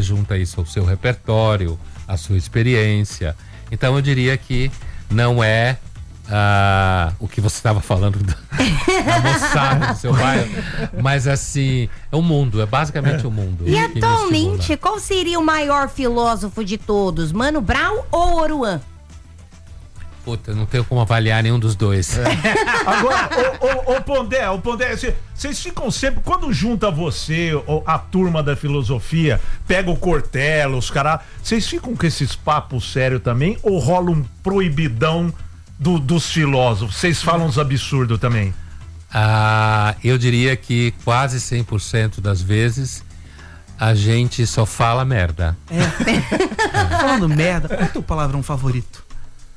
junta isso ao seu repertório, à sua experiência. Então eu diria que não é o que você estava falando da moçada do seu bairro, mas assim, é o mundo, é basicamente o mundo. E atualmente, qual seria o maior filósofo de todos, Mano Brown ou Oruan? Puta, não tenho como avaliar nenhum dos dois. Agora, o Pondé, vocês ficam sempre, quando junta você, a turma da filosofia, pega o Cortella, os caras, vocês ficam com esses papos sérios também, ou rola um proibidão dos filósofos? Vocês falam uns absurdos também? Eu diria que quase 100% das vezes a gente só fala merda. Falando merda, qual é o teu palavrão favorito?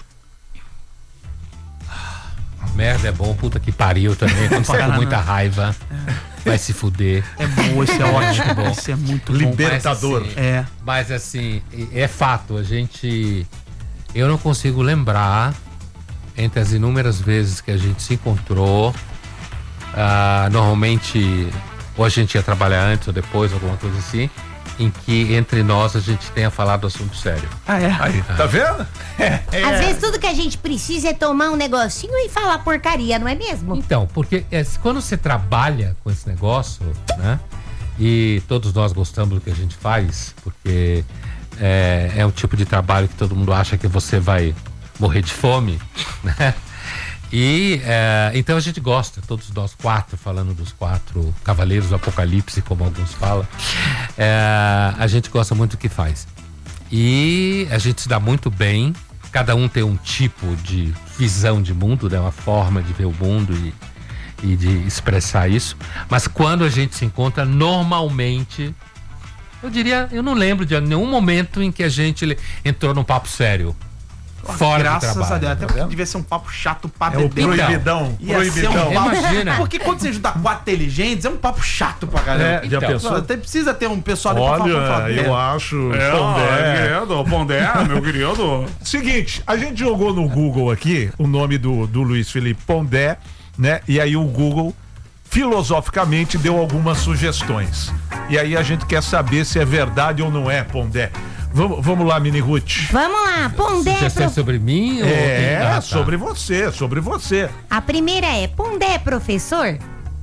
Merda é bom, puta que pariu também. Quando você tá com muita raiva, vai se fuder. É bom, isso é ótimo, bom. Isso é muito libertador. Bom. Mas assim, é fato, eu não consigo lembrar, entre as inúmeras vezes que a gente se encontrou, normalmente, ou a gente ia trabalhar antes ou depois, alguma coisa assim, em que entre nós a gente tenha falado assunto sério. Aí, tá vendo? Às vezes tudo que a gente precisa é tomar um negocinho e falar porcaria, não é mesmo? Então, porque quando você trabalha com esse negócio, né? E todos nós gostamos do que a gente faz, porque é um tipo de trabalho que todo mundo acha que você vai morrer de fome, né? E então a gente gosta, todos nós quatro, falando dos 4 cavaleiros do apocalipse, como alguns falam, a gente gosta muito do que faz. E a gente se dá muito bem, cada um tem um tipo de visão de mundo, né? Uma forma de ver o mundo e de expressar isso. Mas quando a gente se encontra, normalmente, eu não lembro de nenhum momento em que a gente entrou num papo sério. Fora Graças do trabalho, a Deus, até porque tá devia ser um papo chato pra o beber. proibidão. Imagina. Porque quando você junta 4 inteligentes, é um papo chato pra caramba. Já pensou? Até precisa ter um pessoal ali Olha, pra falar. eu acho. Pondé, meu querido. Seguinte, a gente jogou no Google aqui o nome do Luiz Felipe Pondé, né? E aí o Google filosoficamente deu algumas sugestões. E aí a gente quer saber se é verdade ou não é, Pondé. Vamos lá, Mini Ruth. Vamos lá, Pondé. Sobre mim? Ou sobre você. A primeira é: Pondé é professor?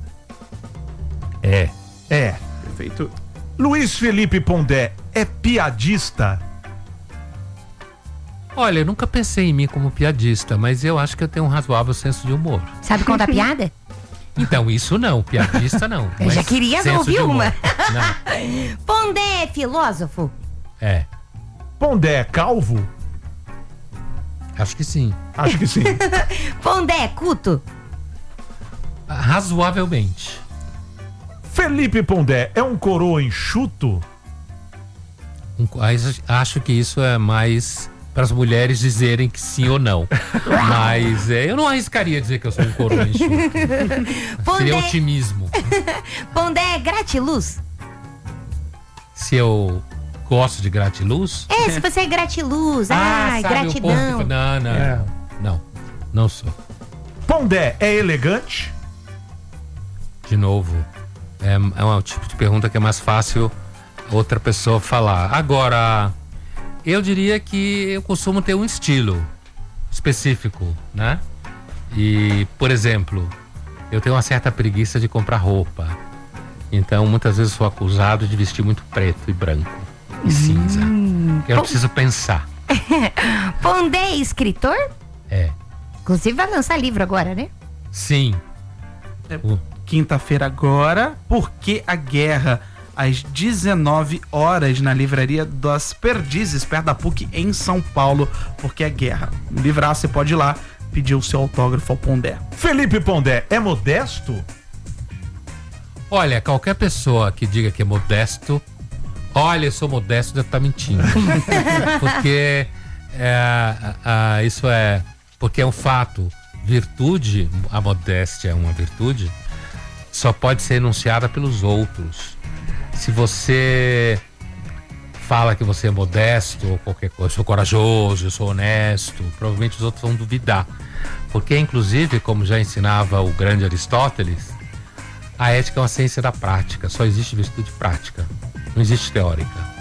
É. Perfeito. Luiz Felipe Pondé é piadista? Olha, eu nunca pensei em mim como piadista, mas eu acho que eu tenho um razoável senso de humor. Sabe contar piada? Então, isso não, piadista não. Eu já queria ouvir uma. Não. Pondé é filósofo? É. Pondé é calvo? Acho que sim. Acho que sim. Pondé é culto? Razoavelmente. Felipe Pondé é um coroa enxuto? Acho que isso é mais para as mulheres dizerem que sim ou não. Mas eu não arriscaria dizer que eu sou um coroa enxuto. Seria otimismo. Pondé é gratiluz? Se eu gosto de gratiluz? Se você é gratiluz, gratidão. Um pouco, não sou. Pondé é elegante? De novo, é um tipo de pergunta que é mais fácil outra pessoa falar. Agora, eu diria que eu costumo ter um estilo específico, né? E, por exemplo, eu tenho uma certa preguiça de comprar roupa. Então, muitas vezes sou acusado de vestir muito preto e branco e cinza. Eu não preciso pensar. Pondé é escritor? É. Inclusive vai lançar livro agora, né? Sim. Quinta-feira agora, Por que a Guerra? Às 19 horas na livraria das Perdizes, perto da PUC, em São Paulo. Porque a Guerra. Um livraço, você pode ir lá pedir o seu autógrafo ao Pondé. Felipe Pondé é modesto? Olha, qualquer pessoa que diga que é modesto, olha, eu sou modesto, deve estar mentindo. Porque isso é... Porque é um fato. Virtude, a modéstia é uma virtude, só pode ser enunciada pelos outros. Se você fala que você é modesto ou qualquer coisa, eu sou corajoso, eu sou honesto, provavelmente os outros vão duvidar. Porque, inclusive, como já ensinava o grande Aristóteles, a ética é uma ciência da prática, só existe virtude prática, não existe teórica.